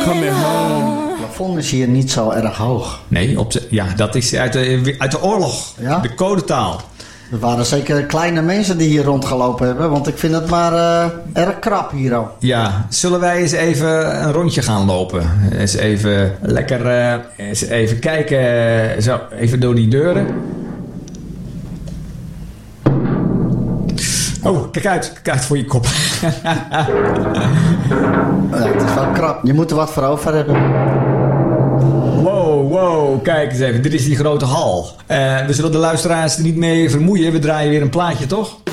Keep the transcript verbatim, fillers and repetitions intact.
coming home. Het plafond is hier niet zo erg hoog. Nee, op de, ja, dat is uit de, uit de oorlog. Ja? De codetaal. Er waren zeker kleine mensen die hier rondgelopen hebben. Want ik vind het maar uh, erg krap hier al. Ja, zullen wij eens even een rondje gaan lopen? Eens even lekker uh, eens even kijken. Zo, even door die deuren. Oh, kijk uit. Kijk uit voor je kop. Ja, het is wel krap. Je moet er wat voor over hebben. Wow, wow. Kijk eens even. Dit is die grote hal. Uh, we zullen de luisteraars er niet mee vermoeien. We draaien weer een plaatje, toch?